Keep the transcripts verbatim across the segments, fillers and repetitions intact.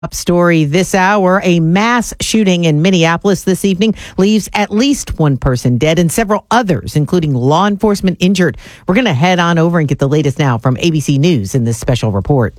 Top story this hour, a mass shooting in Minneapolis this evening leaves at least one person dead and several others, including law enforcement, injured. We're going to head on over and get the latest now from A B C News in this special report.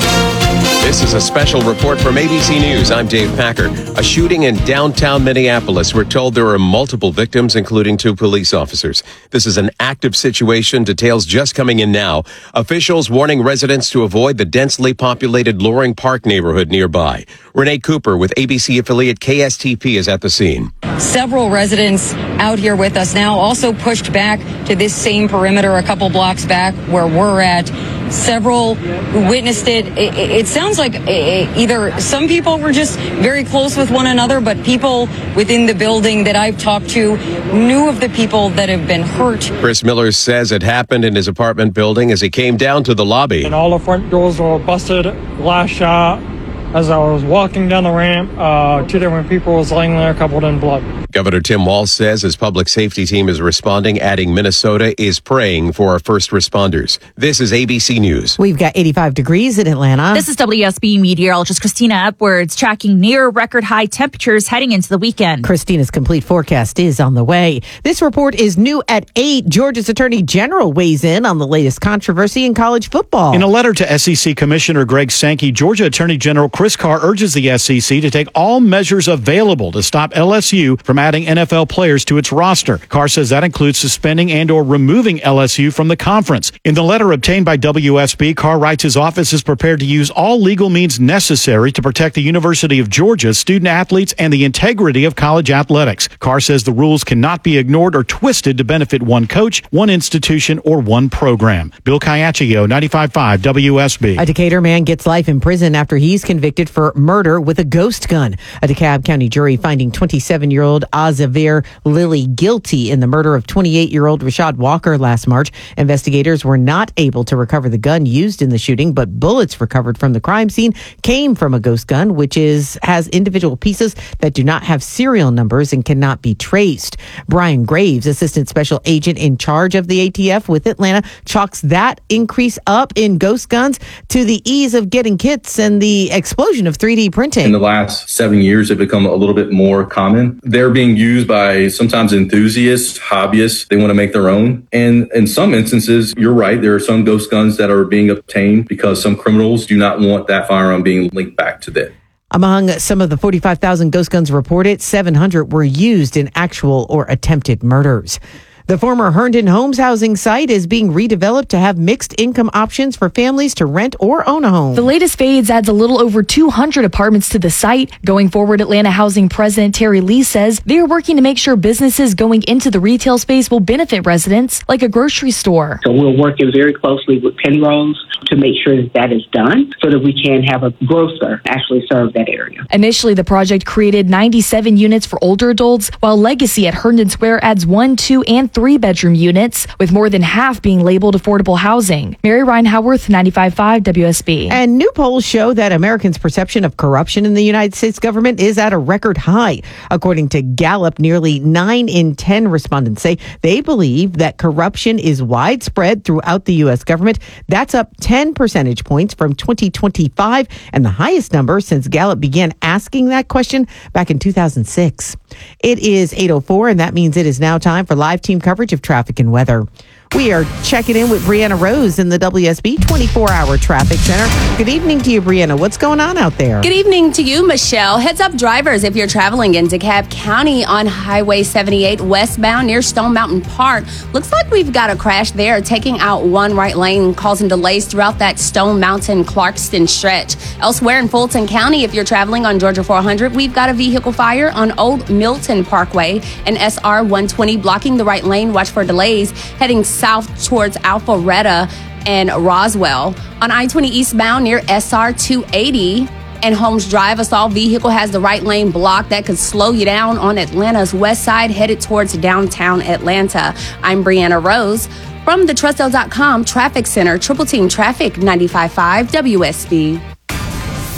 This is a special report from A B C News. I'm Dave Packer. A shooting in downtown Minneapolis. We're told there are multiple victims, including two police officers. This is an active situation. Details just coming in now. Officials warning residents to avoid the densely populated Loring Park neighborhood nearby. Renee Cooper with A B C affiliate K S T P is at the scene. Several residents out here with us now, also pushed back to this same perimeter a couple blocks back where we're at. Several who witnessed it. It, it sounds like either some people were just very close with one another, but people within the building that I've talked to knew of the people that have been hurt. Chris Miller says it happened in his apartment building as he came down to the lobby. And all the front doors were busted, glass shot. As I was walking down the ramp, uh, two different people was laying there covered in blood. Governor Tim Walz says his public safety team is responding, adding Minnesota is praying for our first responders. This is A B C News. We've got eighty-five degrees in Atlanta. This is W S B meteorologist Christina Upwards tracking near record high temperatures heading into the weekend. Christina's complete forecast is on the way. This report is new at eight. Georgia's Attorney General weighs in on the latest controversy in college football. In a letter to S E C Commissioner Greg Sankey, Georgia Attorney General Chris Carr urges the S E C to take all measures available to stop L S U from adding N F L players to its roster. Carr says that includes suspending and or removing L S U from the conference. In the letter obtained by W S B, Carr writes his office is prepared to use all legal means necessary to protect the University of Georgia, student athletes, and the integrity of college athletics. Carr says the rules cannot be ignored or twisted to benefit one coach, one institution, or one program. Bill Caiaccio, ninety-five point five W S B. A Decatur man gets life in prison after he's convicted for murder with a ghost gun. A DeKalb County jury finding twenty-seven-year-old Azavir Lilly guilty in the murder of twenty-eight-year-old Rashad Walker last March. Investigators were not able to recover the gun used in the shooting, but bullets recovered from the crime scene came from a ghost gun, which is has individual pieces that do not have serial numbers and cannot be traced. Brian Graves, assistant special agent in charge of the A T F with Atlanta, chalks that increase up in ghost guns to the ease of getting kits and the explosion of three D printing. In the last seven years, they've become a little bit more common. They're being used by sometimes enthusiasts, hobbyists. They want to make their own. And in some instances, you're right, there are some ghost guns that are being obtained because some criminals do not want that firearm being linked back to them. Among some of the forty-five thousand ghost guns reported, seven hundred were used in actual or attempted murders. The former Herndon Homes housing site is being redeveloped to have mixed income options for families to rent or own a home. The latest phase adds a little over two hundred apartments to the site. Going forward, Atlanta Housing President Terry Lee says they are working to make sure businesses going into the retail space will benefit residents, like a grocery store. So we're working very closely with Penrose to make sure that that is done so that we can have a grocer actually serve that area. Initially, the project created ninety-seven units for older adults, while Legacy at Herndon Square adds one, two, and three bedroom units, with more than half being labeled affordable housing. Mary Ryan Howarth, ninety-five point five W S B. And new polls show that Americans' perception of corruption in the United States government is at a record high. According to Gallup, nearly nine in ten respondents say they believe that corruption is widespread throughout the U S government. That's up ten percentage points from twenty twenty-five and the highest number since Gallup began asking that question back in two thousand six. It is eight oh four, and that means it is now time for live team coverage of traffic and weather. We are checking in with Brianna Rose in the W S B twenty-four hour Traffic Center. Good evening to you, Brianna. What's going on out there? Good evening to you, Michelle. Heads up, drivers, if you're traveling in DeKalb County on Highway seventy-eight westbound near Stone Mountain Park. Looks like we've got a crash there, taking out one right lane, causing delays throughout that Stone Mountain Clarkston stretch. Elsewhere in Fulton County, if you're traveling on Georgia four hundred, we've got a vehicle fire on Old Milton Parkway and S R one twenty blocking the right lane. Watch for delays heading south towards Alpharetta and Roswell. On I twenty eastbound near S R two eighty and Holmes Drive, a stalled vehicle has the right lane blocked. That could slow you down on Atlanta's west side headed towards downtown Atlanta. I'm Brianna Rose from the Trustdale dot com Traffic Center. Triple Team Traffic, ninety-five point five W S B.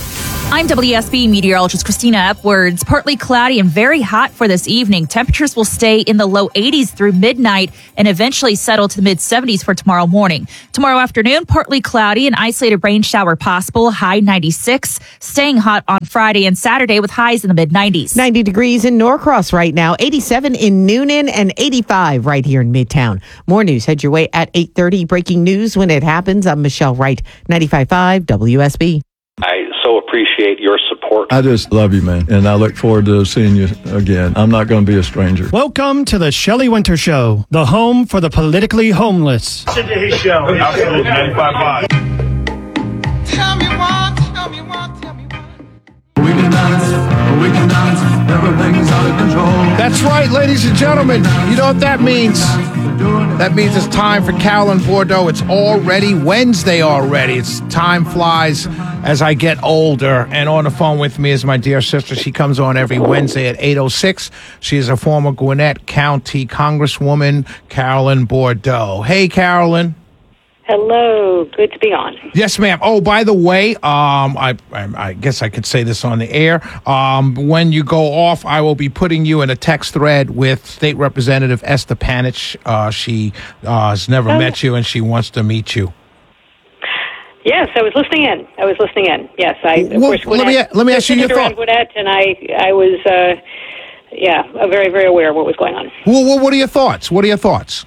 I'm W S B meteorologist Christina Epwards. Partly cloudy and very hot for this evening. Temperatures will stay in the low eighties through midnight and eventually settle to the mid seventies for tomorrow morning. Tomorrow afternoon, partly cloudy, an isolated rain shower possible, high ninety-six. Staying hot on Friday and Saturday with highs in the mid nineties. ninety degrees in Norcross right now, eighty-seven in Noonan, and eighty-five right here in Midtown. More news head your way at eight thirty. Breaking news when it happens. I'm Michelle Wright, ninety-five point five W S B. I so appreciate your support. I just love you, man, and I look forward to seeing you again. I'm not going to be a stranger. Welcome to the Shelley Winter Show, the home for the politically homeless. Listen to his show. Absolutely, ninety-five point five. Tell me what, tell me what, tell me what. We can dance, we can dance, everything's out of control. That's right, ladies and gentlemen. You know what that means? That means it's time for Carolyn Bordeaux. It's already Wednesday already. It's time flies as I get older. And on the phone with me is my dear sister. She comes on every Wednesday at eight oh six. She is a former Gwinnett County Congresswoman, Carolyn Bordeaux. Hey, Carolyn. Hello. Good to be on. Yes, ma'am. Oh, by the way, um, I, I, I guess I could say this on the air. Um, when you go off, I will be putting you in a text thread with State Representative Esther Panich. Uh, she uh, has never oh. met you, and she wants to meet you. Yes, I was listening in. I was listening in. Yes, I. Of well, course, Gwinnett, let me let me ask you your thoughts. Gwinnett, and I, I was, uh, yeah, very, very aware of what was going on. Well, well, what are your thoughts? What are your thoughts?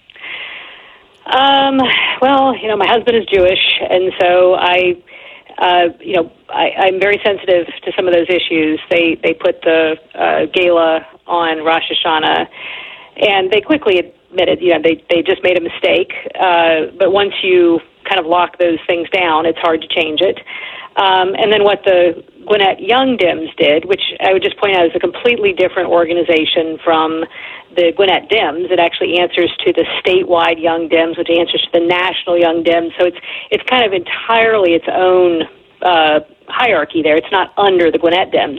Um, well, you know, my husband is Jewish, and so I, uh, you know, I, I'm very sensitive to some of those issues. They they put the uh, gala on Rosh Hashanah, and they quickly admitted, you know, they, they just made a mistake. Uh, but once you kind of lock those things down, it's hard to change it. Um, and then what the Gwinnett Young Dems did, which I would just point out is a completely different organization from the Gwinnett Dems. It actually answers to the statewide Young Dems, which answers to the national Young Dems. So it's it's kind of entirely its own uh, hierarchy there. It's not under the Gwinnett Dems.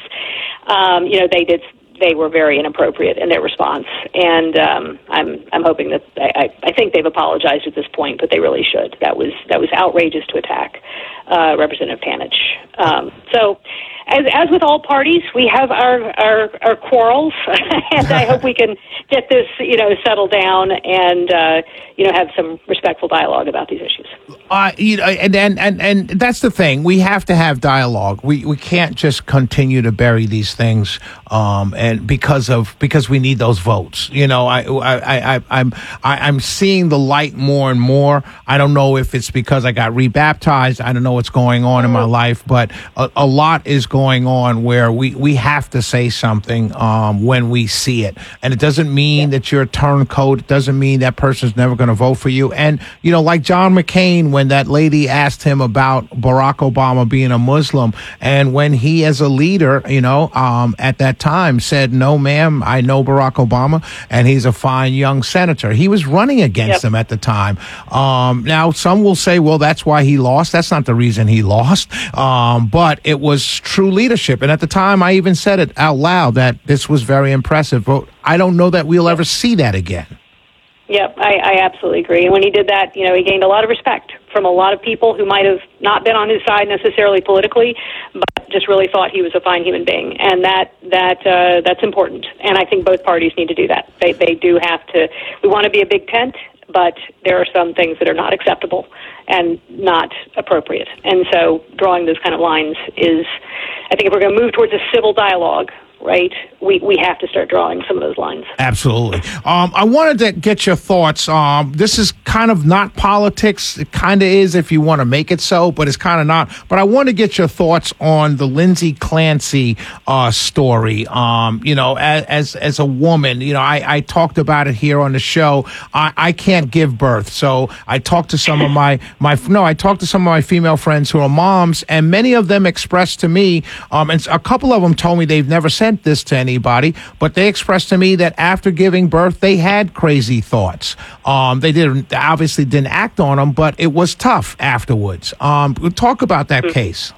Um, you know, they did. They were very inappropriate in their response, and um, I'm I'm hoping that I, I think they've apologized at this point, but they really should. That was that was outrageous to attack uh, Representative Panich. Um, so, as as with all parties, we have our our, our quarrels, and I hope we can get this you know settled down and uh, you know have some respectful dialogue about these issues. Uh, you know, and, and and and that's the thing. We have to have dialogue. We we can't just continue to bury these things. Um, and because of because we need those votes, you know, I I I I'm I, I'm seeing the light more and more. I don't know if it's because I got rebaptized. I don't know what's going on in my life, but a, a lot is going on where we we have to say something um, when we see it, and it doesn't mean that you're a turncoat. It doesn't mean that person's never going to vote for you. And you know, like John McCain, when that lady asked him about Barack Obama being a Muslim, and when he, as a leader, you know, um, at that time said, no, ma'am, I know Barack Obama, and he's a fine young senator. He was running against yep. him at the time. Um, now, some will say, well, that's why he lost. That's not the reason he lost. Um, but it was true leadership. And at the time, I even said it out loud that this was very impressive. But I don't know that we'll ever see that again. Yep, I, I absolutely agree. And when he did that, you know, he gained a lot of respect from a lot of people who might have not been on his side necessarily politically, but just really thought he was a fine human being. And that that uh, that's important. And I think both parties need to do that. They they do have to. We want to be a big tent, but there are some things that are not acceptable and not appropriate. And so drawing those kind of lines is, I think if we're going to move towards a civil dialogue, right, we, we have to start drawing some of those lines. Absolutely. Um, I wanted to get your thoughts. Um, this is kind of not politics. It kind of is if you want to make it so, but it's kind of not. But I want to get your thoughts on the Lindsay Clancy uh, story. Um, you know, as, as as a woman, you know, I, I talked about it here on the show. I, I can't give birth. So I talked to some of my, my, no, I talked to some of my female friends who are moms, and many of them expressed to me, um, and a couple of them told me they've never said this to anybody, but they expressed to me that after giving birth, they had crazy thoughts. Um, they didn't obviously didn't act on them, but it was tough afterwards. Um, talk about that mm-hmm. case.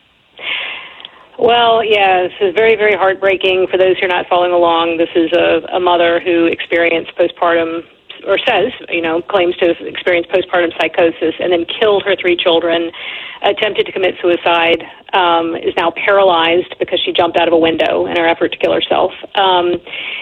Well, yeah, this is very, very heartbreaking for those who are not following along. This is a, a mother who experienced postpartum or says, you know, claims to have experienced postpartum psychosis, and then killed her three children, attempted to commit suicide, um, is now paralyzed because she jumped out of a window in her effort to kill herself. Um,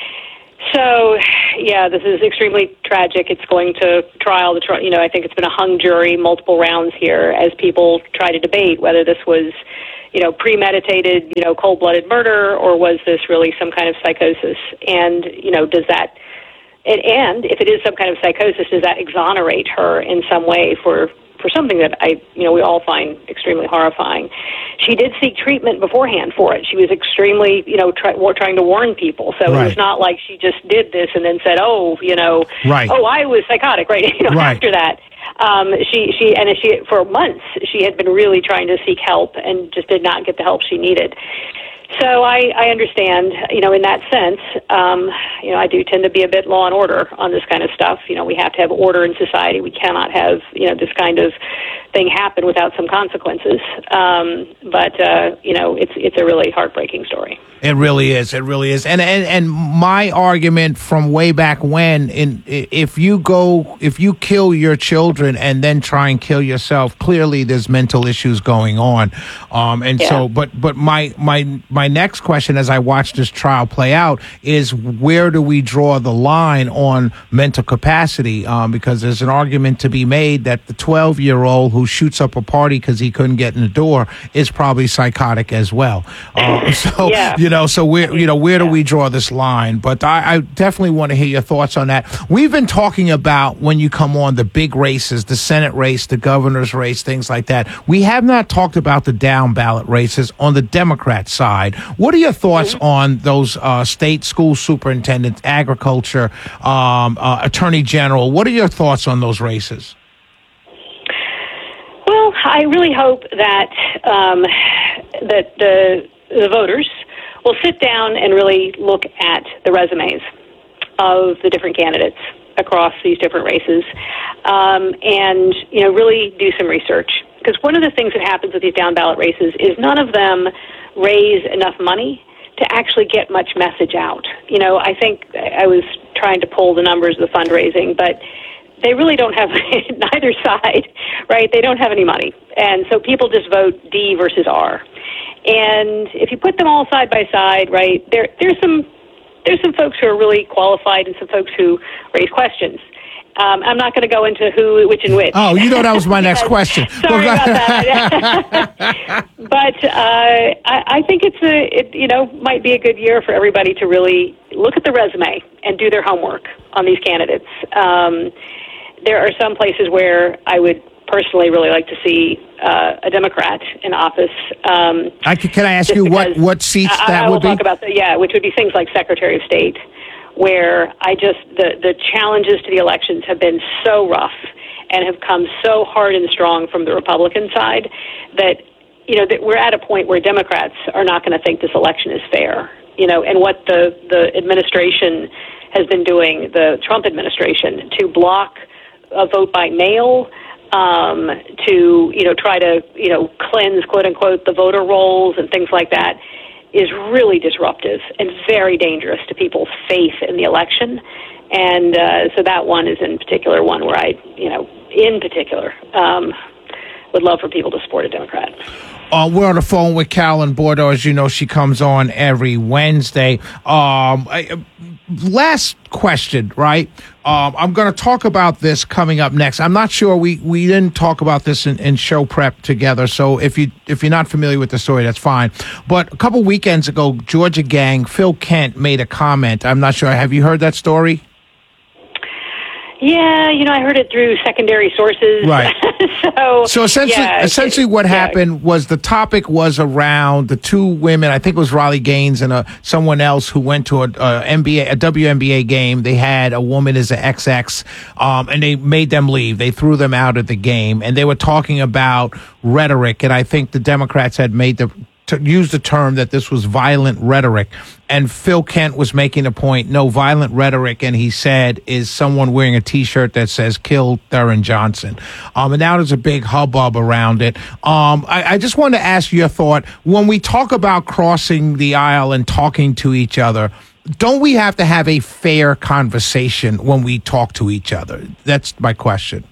so, yeah, this is extremely tragic. It's going to trial. The tri- you know, I think it's been a hung jury, multiple rounds here, as people try to debate whether this was, you know, premeditated, you know, cold-blooded murder, or was this really some kind of psychosis? And, you know, does that, and, and if it is some kind of psychosis, does that exonerate her in some way for, for something that I, you know, we all find extremely horrifying? She did seek treatment beforehand for it. She was extremely, you know, try, trying to warn people. So right. It was not like she just did this and then said, oh, you know, right. oh, I was psychotic, right? You know, right. After that. Um, she, she, and she, for months, she had been really trying to seek help and just did not get the help she needed. So I, I understand, you know, in that sense, um, you know, I do tend to be a bit law and order on this kind of stuff. You know, we have to have order in society. We cannot have, you know, this kind of thing happen without some consequences. Um, but, uh, you know, it's, it's a really heartbreaking story. It really is. It really is. And, and and my argument from way back when, in if you go, if you kill your children and then try and kill yourself, clearly there's mental issues going on. Um, and yeah. so, but but my my my next question, as I watch this trial play out, is where do we draw the line on mental capacity? Um, because there's an argument to be made that the twelve-year-old who shoots up a party because he couldn't get in the door is probably psychotic as well. Um, so yeah. you know. Know, so where you know where do we draw this line? But I, I definitely want to hear your thoughts on that. We've been talking about, when you come on, the big races, the Senate race, the governor's race, things like that. We have not talked about the down ballot races on the Democrat side. What are your thoughts mm-hmm. on those uh, state school superintendents, agriculture, um, uh, attorney general? What are your thoughts on those races? Well, I really hope that um, that the the voters will sit down and really look at the resumes of the different candidates across these different races, um, and, you know, really do some research. Because one of the things that happens with these down ballot races is none of them raise enough money to actually get much message out. You know, I think I was trying to pull the numbers of the fundraising, but they really don't have neither side, right? They don't have any money. And so people just vote D versus R. And if you put them all side by side, right, there there's some there's some folks who are really qualified and some folks who raise questions. Um, I'm not going to go into who, which, and which. Oh, you know that was my next question. Sorry about that. But uh, I, I think it's a it, you know might be a good year for everybody to really look at the resume and do their homework on these candidates. Um, there are some places where I would personally really like to see uh, a Democrat in office. Um, I can, can I ask you what, what seats I, that I would be? I will talk about, the, yeah, which would be things like Secretary of State, where I just, the, the challenges to the elections have been so rough and have come so hard and strong from the Republican side that, you know, that we're at a point where Democrats are not going to think this election is fair. You know, and what the, the administration has been doing, the Trump administration, to block a vote by mail, Um, to, you know, try to, you know, cleanse, quote unquote, the voter rolls and things like that, is really disruptive and very dangerous to people's faith in the election. And uh, so that one is in particular one where I, you know, in particular, um, would love for people to support a Democrat. Uh, we're on the phone with Carolyn Bourdeaux. As you know, she comes on every Wednesday. Um, I, last question, right? Um, I'm going to talk about this coming up next. I'm not sure we, we didn't talk about this in, in show prep together. So if you if you're not familiar with the story, that's fine. But a couple weekends ago, Georgia gang Phil Kent made a comment. I'm not sure. Have you heard that story? Yeah, you know, I heard it through secondary sources. Right. so, so essentially, yeah, essentially, what yeah. happened was the topic was around the two women. I think it was Riley Gaines and a, someone else who went to a, a N B A, a W N B A game. They had a woman as an X X, um, and they made them leave. They threw them out of the game, and they were talking about rhetoric. And I think the Democrats had made the to use the term that this was violent rhetoric. And Phil Kent was making a point, no, violent rhetoric, and he said, is someone wearing a T-shirt that says, kill Theron Johnson. Um, and now there's a big hubbub around it. Um, I, I just wanted to ask your thought, when we talk about crossing the aisle and talking to each other, don't we have to have a fair conversation when we talk to each other? That's my question.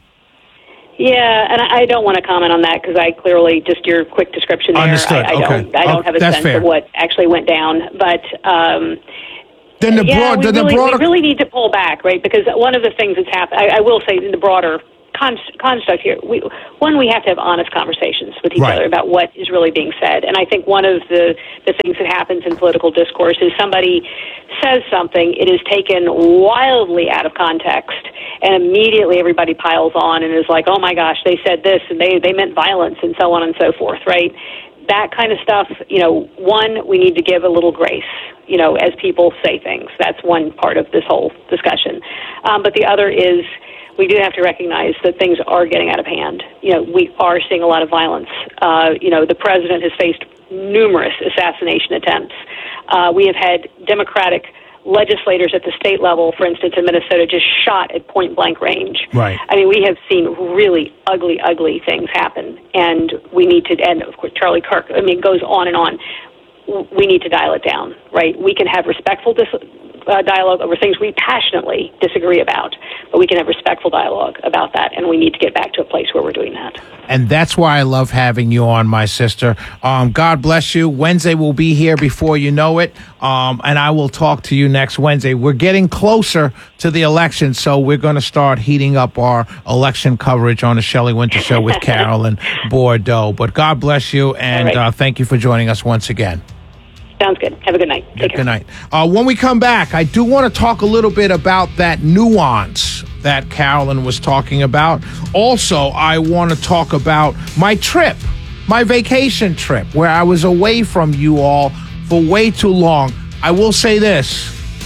Yeah, and I I don't want to comment on that because I clearly, just your quick description there, Understood. I, I Okay. don't, I don't Oh, have a that's sense fair. of what actually went down. But um, Then the yeah, broad, we, then the really, broader, we really need to pull back, right? Because one of the things that's happened, I, I will say in the broader con- construct here, we, one, we have to have honest conversations with each Right. other about what is really being said. And I think one of the, the things that happens in political discourse is somebody says something, it is taken wildly out of context, and immediately everybody piles on and is like, oh my gosh, they said this, and they, they meant violence, and so on and so forth, right? That kind of stuff, you know, one, we need to give a little grace, you know, as people say things. That's one part of this whole discussion. Um, but the other is we do have to recognize that things are getting out of hand. You know, we are seeing a lot of violence. Uh, you know, the president has faced numerous assassination attempts. Uh, we have had Democratic legislators at the state level, for instance, in Minnesota, just shot at point-blank range. Right. I mean, we have seen really ugly, ugly things happen, and we need to, and of course, Charlie Kirk, I mean, it goes on and on. We need to dial it down, right? We can have respectful dis- uh, dialogue over things we passionately disagree about, but we can have respectful dialogue about that, and we need to get back to a place where we're doing that. and that's why I love having you on, my sister. Um, God bless you. Wednesday will be here before you know it, um, and I will talk to you next Wednesday. We're getting closer to the election, so we're going to start heating up our election coverage on the Shelley Winter Show with Carolyn Bordeaux. But God bless you, and right. uh, thank you for joining us once again. Sounds good. Have a good night. Take care. Good night. Uh, when we come back, I do want to talk a little bit about that nuance that Carolyn was talking about. Also, I want to talk about my trip, my vacation trip, where I was away from you all for way too long. I will say this.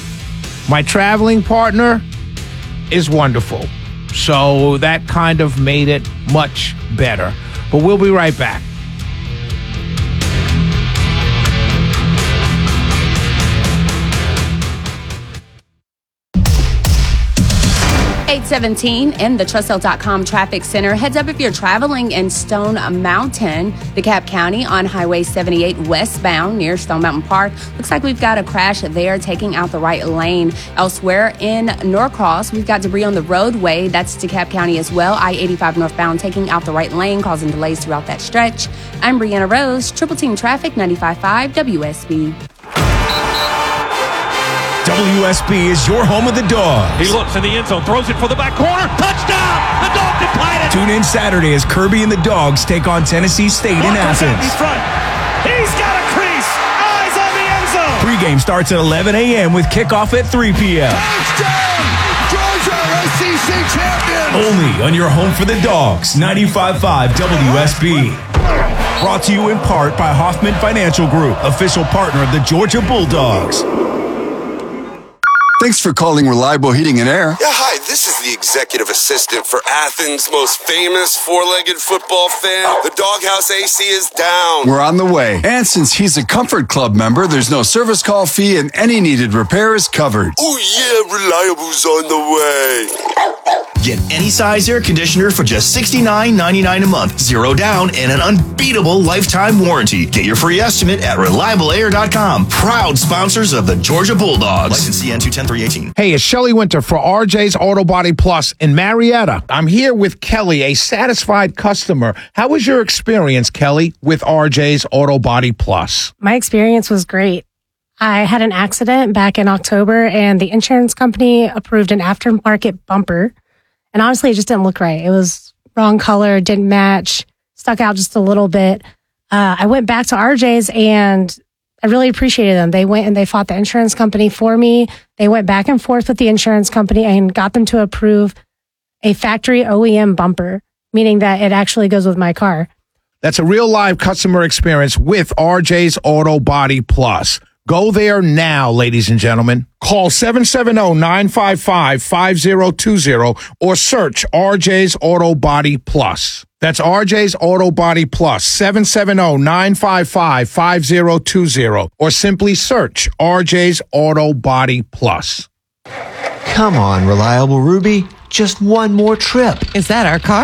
My traveling partner is wonderful. So that kind of made it much better. But we'll be right back. eight seventeen in the trust sale dot com traffic center. Heads up if you're traveling in Stone Mountain, DeKalb County on Highway seventy-eight westbound near Stone Mountain Park. Looks like we've got a crash there taking out the right lane. Elsewhere in Norcross, we've got debris on the roadway. That's DeKalb County as well. I eighty-five northbound taking out the right lane, causing delays throughout that stretch. I'm Brianna Rose, Triple Team Traffic, ninety-five point five W S B. W S B is your home of the Dogs. He looks in the end zone, throws it for the back corner. Touchdown! The dog depleted. Tune in Saturday as Kirby and the Dogs take on Tennessee State in Athens. In front. He's got a crease. Eyes on the end zone. Pregame starts at eleven a.m. with kickoff at three p.m. Touchdown! Georgia S E C champions! Only on your home for the Dogs, ninety-five point five W S B. Brought to you in part by Hoffman Financial Group, official partner of the Georgia Bulldogs. Thanks for calling Reliable Heating and Air. Yeah, hi, this is the executive assistant for Athens' most famous four-legged football fan. The Doghouse A C is down. We're on the way. And since he's a Comfort Club member, there's no service call fee and any needed repair is covered. Oh, yeah, Reliable's on the way. Get any size air conditioner for just sixty-nine ninety-nine a month, zero down, and an unbeatable lifetime warranty. Get your free estimate at reliable air dot com. Proud sponsors of the Georgia Bulldogs. License C N two ten three eighteen. Hey, it's Shelley Winter for R J's Auto Body Plus in Marietta. I'm here with Kelly, a satisfied customer. How was your experience, Kelly, with R J's Auto Body Plus? My experience was great. I had an accident back in October, and the insurance company approved an aftermarket bumper. And honestly, it just didn't look right. It was wrong color, didn't match, stuck out just a little bit. Uh, I went back to R J's and I really appreciated them. They went and they fought the insurance company for me. They went back and forth with the insurance company and got them to approve a factory O E M bumper, meaning that it actually goes with my car. That's a real live customer experience with R J's Auto Body Plus. Go there now, ladies and gentlemen. Call seven seven zero, nine five five, five zero two zero or search R J's Auto Body Plus. That's R J's Auto Body Plus, seven seven zero, nine five five, five zero two zero or simply search R J's Auto Body Plus. Come on, Reliable Ruby. Just one more trip. Is that our car?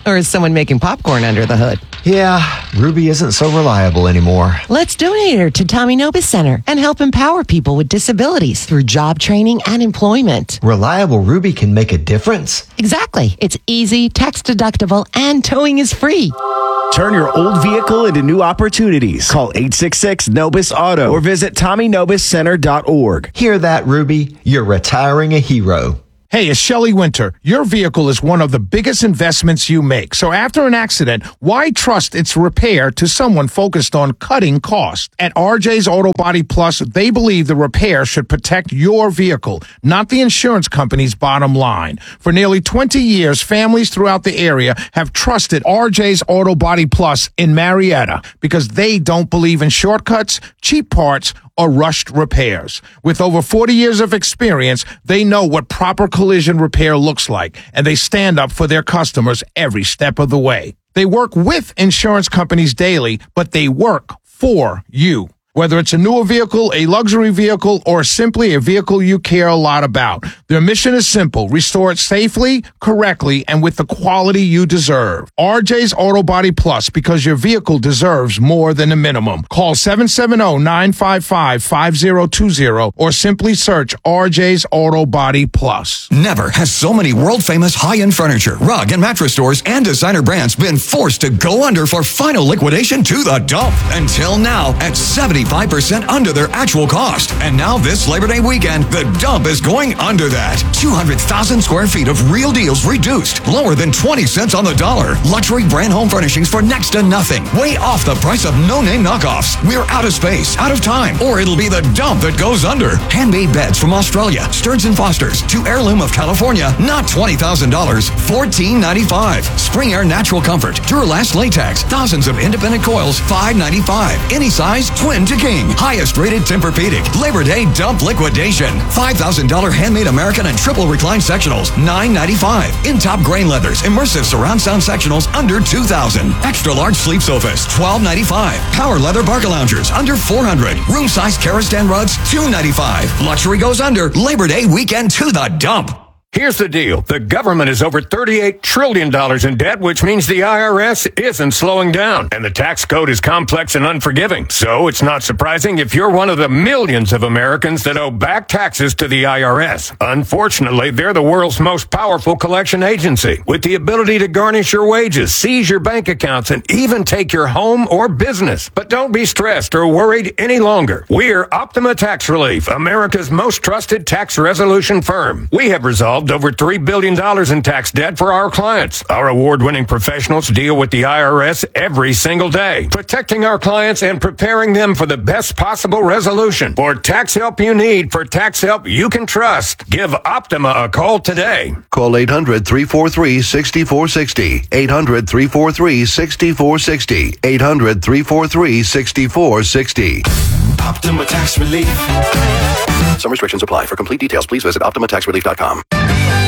Or is someone making popcorn under the hood? Yeah, Ruby isn't so reliable anymore. Let's donate her to Tommy Nobis Center and help empower people with disabilities through job training and employment. Reliable Ruby can make a difference. Exactly. It's easy, tax deductible, and towing is free. Turn your old vehicle into new opportunities. Call eight six six Nobis Auto or visit Tommy Nobis Center dot org. Hear that, Ruby? You're retiring a hero. Hey, it's Shelley Winter. Your vehicle is one of the biggest investments you make. So after an accident, why trust its repair to someone focused on cutting costs? At R J's Auto Body Plus, they believe the repair should protect your vehicle, not the insurance company's bottom line. For nearly twenty years, families throughout the area have trusted R J's Auto Body Plus in Marietta because they don't believe in shortcuts, cheap parts, or rushed repairs. With over forty years of experience, they know what proper collision repair looks like, and they stand up for their customers every step of the way. They work with insurance companies daily, but they work for you. Whether it's a newer vehicle, a luxury vehicle, or simply a vehicle you care a lot about, their mission is simple. Restore it safely, correctly, and with the quality you deserve. R J's Auto Body Plus, because your vehicle deserves more than a minimum. Call seven seven zero, nine five five, five zero two zero or simply search R J's Auto Body Plus. Never has so many world-famous high-end furniture, rug, and mattress stores and designer brands been forced to go under for final liquidation to the dump. Until now, at seventy five percent under their actual cost. And now this Labor Day weekend, the dump is going under that. two hundred thousand square feet of real deals reduced, lower than twenty cents on the dollar. Luxury brand home furnishings for next to nothing. Way off the price of no-name knockoffs. We're out of space, out of time, or it'll be the dump that goes under. Handmade beds from Australia, Stearns and Foster's, to Heirloom of California, not twenty thousand dollars, fourteen ninety-five. Spring Air Natural Comfort, Duralast Latex, thousands of independent coils, five ninety-five. Any size, twin to king. Highest rated Tempur-Pedic. Labor Day dump liquidation. five thousand dollars handmade American and triple recline sectionals, nine ninety-five. In top grain leathers, immersive surround sound sectionals, under two thousand. Extra large sleep sofas, twelve ninety-five. Power leather barca loungers, under four hundred. Room size Karastan rugs, two ninety-five. Luxury goes under. Labor Day weekend to the dump. Here's the deal. The government is over thirty-eight trillion dollars in debt, which means the I R S isn't slowing down. And the tax code is complex and unforgiving. So it's not surprising if you're one of the millions of Americans that owe back taxes to the I R S. Unfortunately, they're the world's most powerful collection agency, with the ability to garnish your wages, seize your bank accounts, and even take your home or business. But don't be stressed or worried any longer. We're Optima Tax Relief, America's most trusted tax resolution firm. We have resolved over three billion dollars in tax debt for our clients. Our award-winning professionals deal with the I R S every single day, protecting our clients and preparing them for the best possible resolution. For tax help you need, for tax help you can trust, give Optima a call today. Call eight hundred, three four three, six four six zero. eight hundred, three four three, six four six zero. eight hundred, three four three, six four six zero. Optima Tax Relief. Some restrictions apply. For complete details, please visit Optima Tax Relief dot com.